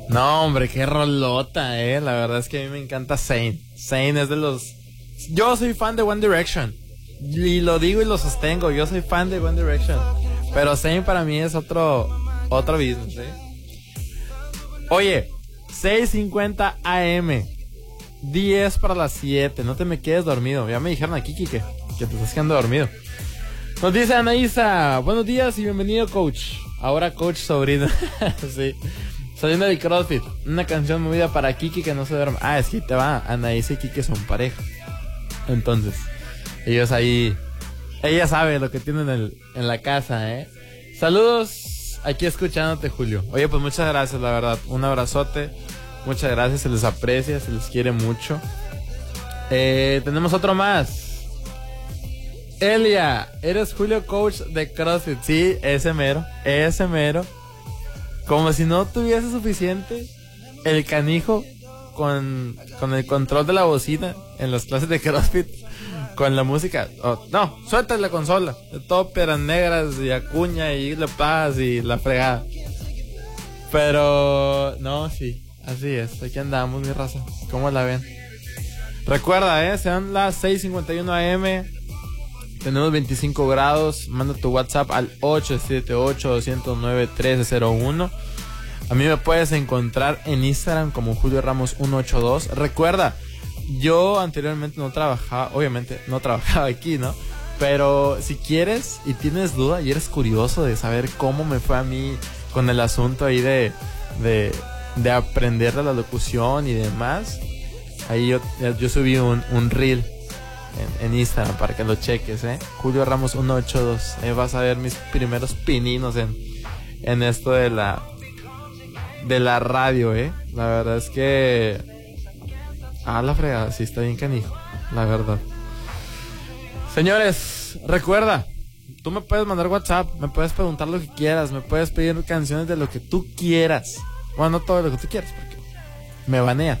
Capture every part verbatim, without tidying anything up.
No, hombre, qué rolota, eh. La verdad es que a mí me encanta Zayn. Zayn es de los... Yo soy fan de One Direction. Y lo digo y lo sostengo. Yo soy fan de One Direction. Pero Zayn para mí es otro... Otro business, eh. Oye, seis cincuenta A M. diez para las siete. No te me quedes dormido. Ya me dijeron aquí, Kike, que te estás quedando dormido. Nos dice Anaísa, buenos días y bienvenido, coach. Ahora coach sobrino. Sí. Saliendo del CrossFit. Una canción movida para Kiki que no se duerma. Ah, es que te va. Anaísa y Kiki son pareja. Entonces, ellos ahí... Ella sabe lo que tienen en, el, en la casa, ¿eh? Saludos. Aquí escuchándote, Julio. Oye, pues muchas gracias, la verdad. Un abrazote. Muchas gracias. Se les aprecia. Se les quiere mucho. Eh, tenemos otro más. Elia, eres Julio, coach de CrossFit. Sí, ese mero, ese mero. Como si no tuviese suficiente el canijo con, con el control de la bocina en las clases de CrossFit, con la música. Oh, no, suelta la consola. Todo peras negras y acuña y le paz y la fregada. Pero, no, sí, así es. Aquí andamos, mi raza. ¿Cómo la ven? Recuerda, eh, sean las seis cincuenta y uno A M. Tenemos veinticinco grados. Manda tu WhatsApp al ocho siete ocho, dos cero nueve, uno tres cero uno. A mí me puedes encontrar en Instagram como Julio Ramos ciento ochenta y dos. Recuerda, yo anteriormente no trabajaba, obviamente no trabajaba aquí, ¿no? Pero si quieres y tienes duda y eres curioso de saber cómo me fue a mí con el asunto ahí de, de, de aprender de la locución y demás, ahí yo, yo subí un, un reel En, en Instagram para que lo cheques, eh. Julio Ramos ciento ochenta y dos. Eh, vas a ver mis primeros pininos en, en esto de la de la radio, eh. La verdad es que ah, la fregada, sí está bien canijo, la verdad. Señores, recuerda, tú me puedes mandar WhatsApp, me puedes preguntar lo que quieras, me puedes pedir canciones de lo que tú quieras. Bueno, no todo lo que tú quieras, porque me banea.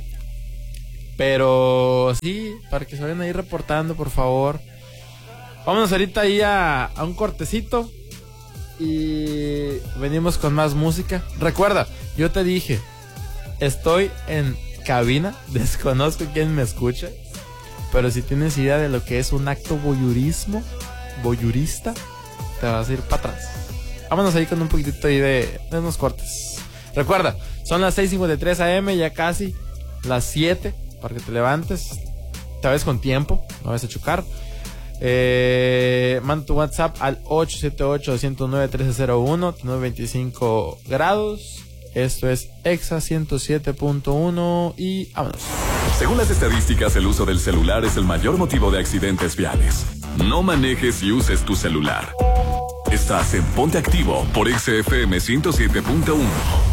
Pero sí, para que se vayan ahí reportando, por favor. Vámonos ahorita ahí a, a un cortecito y venimos con más música. Recuerda, yo te dije, estoy en cabina, desconozco quién me escucha, pero si tienes idea de lo que es un acto voyeurismo, voyeurista, te vas a ir para atrás. Vámonos ahí con un poquitito ahí de, de unos cortes. Recuerda, son las seis cincuenta y tres A M, ya casi las siete. Para que te levantes, tal vez con tiempo, no vas a chocar. Eh, manda tu WhatsApp al ocho siete ocho, dos cero nueve, uno tres cero uno. Tenemos veinticinco grados. Esto es Exa ciento siete punto uno y vámonos. Según las estadísticas, el uso del celular es el mayor motivo de accidentes viales. No manejes y uses tu celular. Estás en Ponte Activo por X F M ciento siete punto uno.